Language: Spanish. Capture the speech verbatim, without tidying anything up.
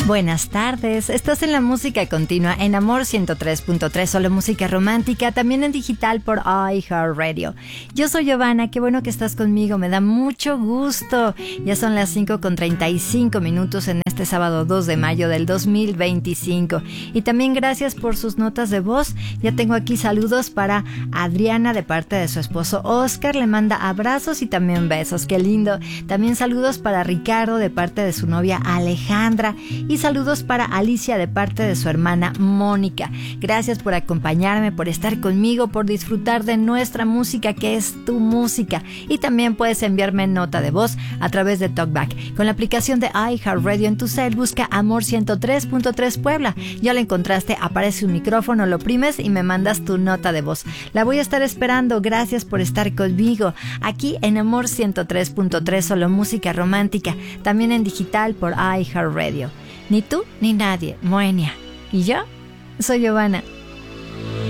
Buenas tardes, estás en la música continua en Amor ciento tres punto tres, solo música romántica, también en digital por iHeartRadio. Yo soy Giovanna, qué bueno que estás conmigo, me da mucho gusto. Ya son las cinco con treinta y cinco minutos en este sábado dos de mayo del dos mil veinticinco. Y también gracias por sus notas de voz. Ya tengo aquí saludos para Adriana de parte de su esposo Oscar, le manda abrazos y también besos, qué lindo. También saludos para Ricardo de parte de su novia Alejandra y saludos para Alicia de parte de su hermana Mónica. Gracias por acompañarme, por estar conmigo, por disfrutar de nuestra música que es tu música. Y también puedes enviarme nota de voz a través de TalkBack. Con la aplicación de iHeartRadio en tu cel, busca Amor ciento tres punto tres Puebla. Ya lo encontraste, aparece un micrófono, lo oprimes y me mandas tu nota de voz. La voy a estar esperando. Gracias por estar conmigo aquí en Amor ciento tres punto tres, solo música romántica, también en digital por iHeartRadio. Ni tú ni nadie, Moenia. Y yo soy Giovanna.